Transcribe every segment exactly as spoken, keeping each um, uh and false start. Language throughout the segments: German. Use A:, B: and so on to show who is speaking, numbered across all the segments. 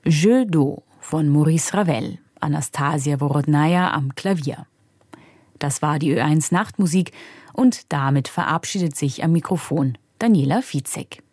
A: Jeu d'eau von Maurice Ravel, Anastasia Worodnaja am Klavier. Das war die Ö eins Nachtmusik und damit verabschiedet sich am Mikrofon Daniela Fitzek.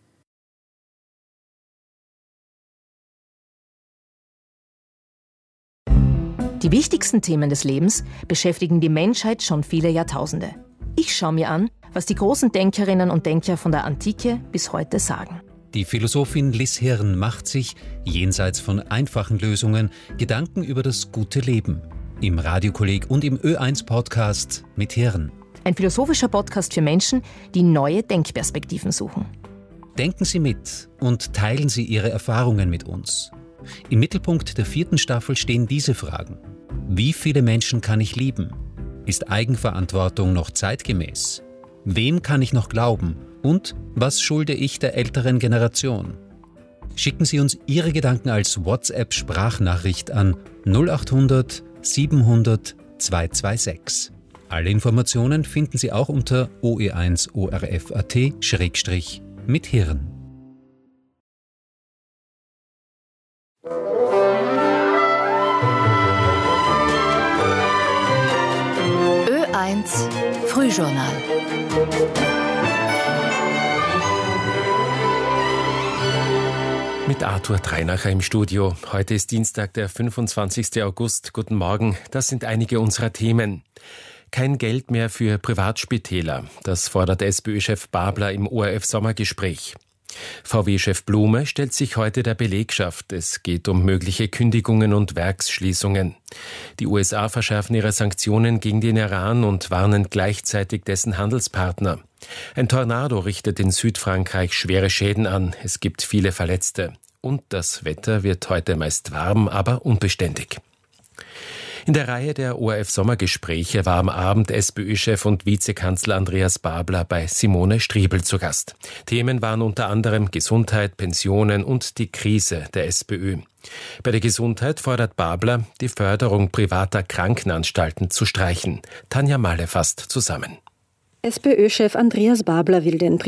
B: Die wichtigsten Themen des Lebens beschäftigen die Menschheit schon viele Jahrtausende. Ich schaue mir an, was die großen Denkerinnen und Denker von der Antike bis heute sagen.
C: Die Philosophin Liz Hirn macht sich, jenseits von einfachen Lösungen, Gedanken über das gute Leben. Im Radiokolleg und im Ö eins Podcast mit Hirn.
B: Ein philosophischer Podcast für Menschen, die neue Denkperspektiven suchen.
C: Denken Sie mit und teilen Sie Ihre Erfahrungen mit uns. Im Mittelpunkt der vierten Staffel stehen diese Fragen. Wie viele Menschen kann ich lieben? Ist Eigenverantwortung noch zeitgemäß? Wem kann ich noch glauben? Und was schulde ich der älteren Generation? Schicken Sie uns Ihre Gedanken als WhatsApp-Sprachnachricht an null acht hundert siebenhundert zweihundertsechsundzwanzig. Alle Informationen finden Sie auch unter o e eins o r f punkt a t schrägstrich mit Hirn.
A: Ö eins Frühjournal.
D: Mit Arthur Dreinacher im Studio. Heute ist Dienstag, der fünfundzwanzigsten August. Guten Morgen, das sind einige unserer Themen. Kein Geld mehr für Privatspitäler. Das fordert SPÖ-Chef Babler im O R F-Sommergespräch. V W-Chef Blume stellt sich heute der Belegschaft. Es geht um mögliche Kündigungen und Werksschließungen. Die U S A verschärfen ihre Sanktionen gegen den Iran und warnen gleichzeitig dessen Handelspartner. Ein Tornado richtet in Südfrankreich schwere Schäden an. Es gibt viele Verletzte. Und das Wetter wird heute meist warm, aber unbeständig. In der Reihe der O R F-Sommergespräche war am Abend SPÖ-Chef und Vizekanzler Andreas Babler bei Simone Striebel zu Gast. Themen waren unter anderem Gesundheit, Pensionen und die Krise der SPÖ. Bei der Gesundheit fordert Babler, die Förderung privater Krankenanstalten zu streichen. Tanja Malle fasst zusammen.
E: SPÖ-Chef Andreas Babler will den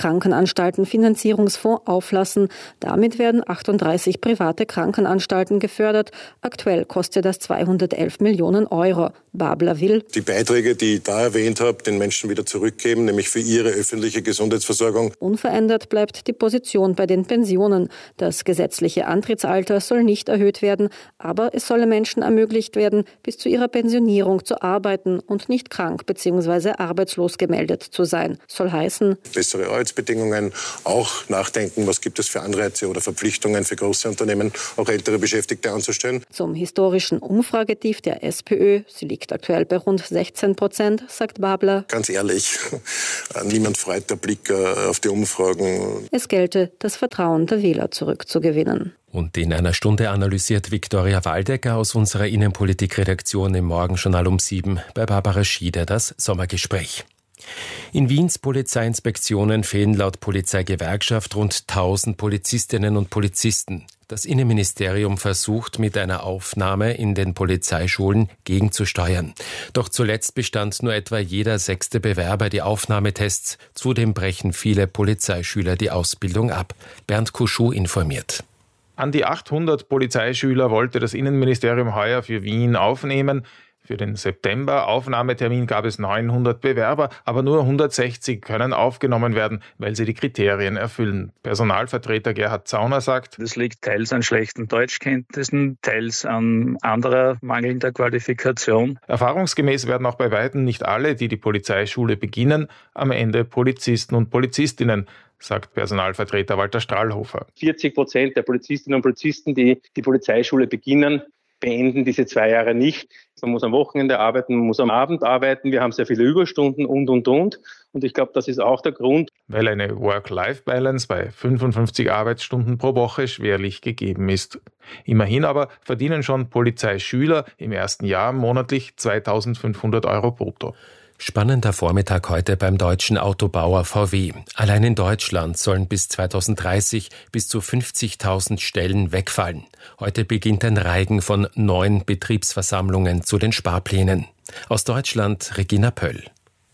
E: Privatkrankenanstalten-Finanzierungsfonds auflassen. Damit werden achtunddreißig private Krankenanstalten gefördert. Aktuell kostet das zweihundertelf Millionen Euro. Babler will
F: die Beiträge, die ich da erwähnt habe, den Menschen wieder zurückgeben, nämlich für ihre öffentliche Gesundheitsversorgung.
E: Unverändert bleibt die Position bei den Pensionen. Das gesetzliche Antrittsalter soll nicht erhöht werden, aber es solle Menschen ermöglicht werden, bis zu ihrer Pensionierung zu arbeiten und nicht krank bzw. arbeitslos gemeldet zu sein. Soll heißen,
F: bessere Arbeitsbedingungen, auch nachdenken, was gibt es für Anreize oder Verpflichtungen für große Unternehmen, auch ältere Beschäftigte anzustellen.
E: Zum historischen Umfragetief der SPÖ, sie liegt aktuell bei rund sechzehn Prozent, sagt Babler.
F: Ganz ehrlich, niemand freut der Blick auf die Umfragen.
E: Es gelte, das Vertrauen der Wähler zurückzugewinnen.
D: Und in einer Stunde analysiert Viktoria Waldecker aus unserer Innenpolitik-Redaktion im Morgenjournal um sieben bei Barbara Schieder das Sommergespräch. In Wiens Polizeiinspektionen fehlen laut Polizeigewerkschaft rund tausend Polizistinnen und Polizisten. Das Innenministerium versucht mit einer Aufnahme in den Polizeischulen gegenzusteuern. Doch zuletzt bestand nur etwa jeder sechste Bewerber die Aufnahmetests. Zudem brechen viele Polizeischüler die Ausbildung ab. Bernd Kuschou informiert.
G: An die achthundert Polizeischüler wollte das Innenministerium heuer für Wien aufnehmen. Für den September-Aufnahmetermin gab es neunhundert Bewerber, aber nur hundertsechzig können aufgenommen werden, weil sie die Kriterien erfüllen. Personalvertreter Gerhard Zauner sagt,
H: das liegt teils an schlechten Deutschkenntnissen, teils an anderer mangelnder Qualifikation.
G: Erfahrungsgemäß werden auch bei weitem nicht alle, die die Polizeischule beginnen, am Ende Polizisten und Polizistinnen, sagt Personalvertreter Walter Strahlhofer.
I: vierzig Prozent der Polizistinnen und Polizisten, die die Polizeischule beginnen, beenden diese zwei Jahre nicht. Man muss am Wochenende arbeiten, man muss am Abend arbeiten, wir haben sehr viele Überstunden und, und, und. Und ich glaube, das ist auch der Grund.
G: Weil eine Work-Life-Balance bei fünfundfünfzig Arbeitsstunden pro Woche schwerlich gegeben ist. Immerhin aber verdienen schon Polizeischüler im ersten Jahr monatlich zweitausendfünfhundert Euro brutto.
D: Spannender Vormittag heute beim deutschen Autobauer V W. Allein in Deutschland sollen bis zweitausenddreißig bis zu fünfzigtausend Stellen wegfallen. Heute beginnt ein Reigen von neuen Betriebsversammlungen zu den Sparplänen. Aus Deutschland Regina Pöll.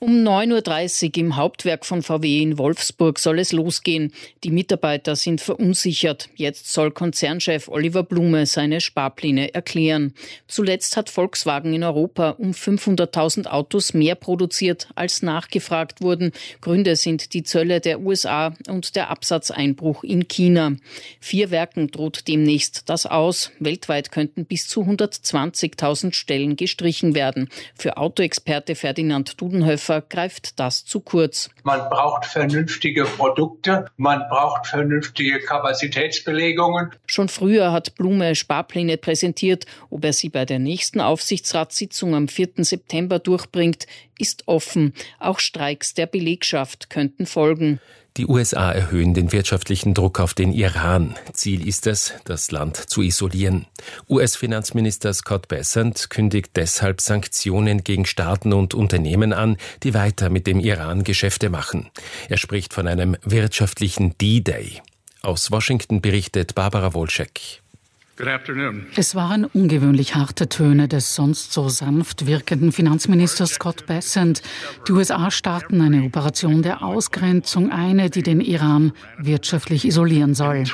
J: Um neun Uhr dreißig im Hauptwerk von V W in Wolfsburg soll es losgehen. Die Mitarbeiter sind verunsichert. Jetzt soll Konzernchef Oliver Blume seine Sparpläne erklären. Zuletzt hat Volkswagen in Europa um fünfhunderttausend Autos mehr produziert, als nachgefragt wurden. Gründe sind die Zölle der U S A und der Absatzeinbruch in China. Vier Werken droht demnächst das aus. Weltweit könnten bis zu hundertzwanzigtausend Stellen gestrichen werden. Für Autoexperte Ferdinand Dudenhöfer greift das zu kurz.
K: Man braucht vernünftige Produkte, man braucht vernünftige Kapazitätsbelegungen.
J: Schon früher hat Blume Sparpläne präsentiert. Ob er sie bei der nächsten Aufsichtsratssitzung am vierten September durchbringt, ist offen. Auch Streiks der Belegschaft könnten folgen.
D: Die U S A erhöhen den wirtschaftlichen Druck auf den Iran. Ziel ist es, das Land zu isolieren. U S-Finanzminister Scott Bessent kündigt deshalb Sanktionen gegen Staaten und Unternehmen an, die weiter mit dem Iran Geschäfte machen. Er spricht von einem wirtschaftlichen D-Day. Aus Washington berichtet Barbara Wolschek.
L: Es waren ungewöhnlich harte Töne des sonst so sanft wirkenden Finanzministers Scott Bessent. Die U S A starten eine Operation der Ausgrenzung, eine, die den Iran wirtschaftlich isolieren soll.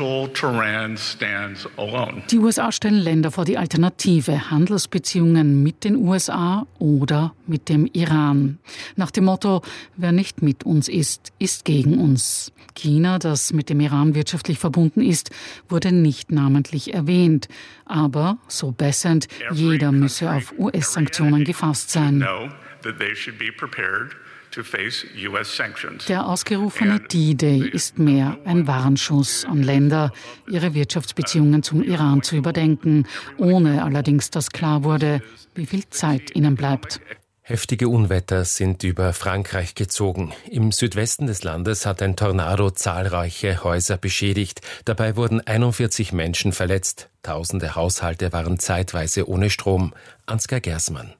L: Die U S A stellen Länder vor die Alternative: Handelsbeziehungen mit den U S A oder mit dem Iran. Nach dem Motto: Wer nicht mit uns ist, ist gegen uns. China, das mit dem Iran wirtschaftlich verbunden ist, wurde nicht namentlich erwähnt. Aber, so Bessent, jeder müsse auf U S-Sanktionen gefasst sein. Der ausgerufene D-Day ist mehr ein Warnschuss an Länder, ihre Wirtschaftsbeziehungen zum Iran zu überdenken, ohne allerdings, dass klar wurde, wie viel Zeit ihnen bleibt.
D: Heftige Unwetter sind über Frankreich gezogen. Im Südwesten des Landes hat ein Tornado zahlreiche Häuser beschädigt. Dabei wurden einundvierzig Menschen verletzt. Tausende Haushalte waren zeitweise ohne Strom. Ansgar Gersmann.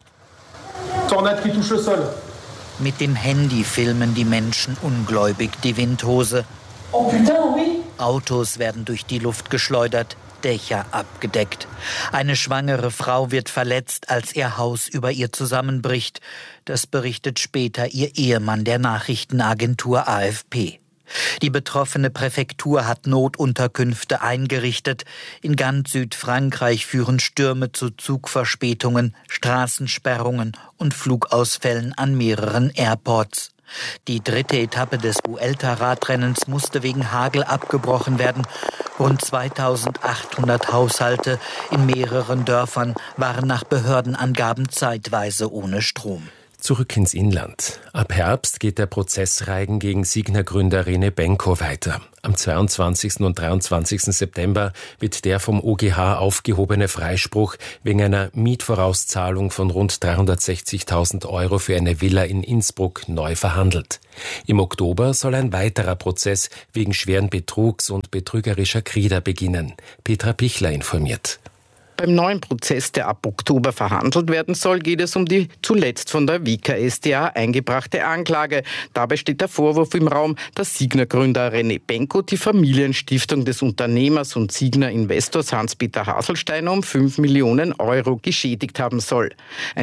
M: Mit dem Handy filmen die Menschen ungläubig die Windhose. Autos werden durch die Luft geschleudert. Dächer abgedeckt. Eine schwangere Frau wird verletzt, als ihr Haus über ihr zusammenbricht. Das berichtet später ihr Ehemann der Nachrichtenagentur A F P. Die betroffene Präfektur hat Notunterkünfte eingerichtet. In ganz Südfrankreich führen Stürme zu Zugverspätungen, Straßensperrungen und Flugausfällen an mehreren Airports. Die dritte Etappe des Vuelta-Radrennens musste wegen Hagel abgebrochen werden. Rund zweitausendachthundert Haushalte in mehreren Dörfern waren nach Behördenangaben zeitweise ohne Strom.
D: Zurück ins Inland. Ab Herbst geht der Prozessreigen gegen Signa-Gründer René Benko weiter. Am zweiundzwanzigsten und dreiundzwanzigsten September wird der vom O G H aufgehobene Freispruch wegen einer Mietvorauszahlung von rund dreihundertsechzigtausend Euro für eine Villa in Innsbruck neu verhandelt. Im Oktober soll ein weiterer Prozess wegen schweren Betrugs und betrügerischer Krieder beginnen. Petra Pichler informiert.
N: Beim neuen Prozess, der ab Oktober verhandelt werden soll, geht es um die zuletzt von der Vika S D A eingebrachte Anklage. Dabei steht der Vorwurf im Raum, dass Signa-Gründer René Benko die Familienstiftung des Unternehmers und Signa-Investors Hans-Peter Haselsteiner um fünf Millionen Euro geschädigt haben soll. Ein